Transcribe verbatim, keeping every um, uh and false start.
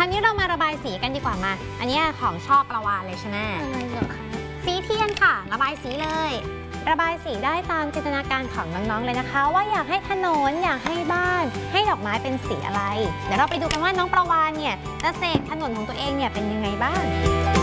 าวนี้เรามาระบายสีกันดีกว่ามาอันนี้ของชอบประวานเลยใช่ไหมอะไรเหรอคะสีเทียนค่ะระบายสีเลยระบายสีได้ตามจินตนาการของน้องๆเลยนะคะว่าอยากให้ถนนอยากให้บ้านให้ดอกไม้เป็นสีอะไรเดี๋ยวเราไปดูกันว่าน้องประวานเนี่ยจะเสกถนนของตัวเองเนี่ยเป็นยังไงบ้าง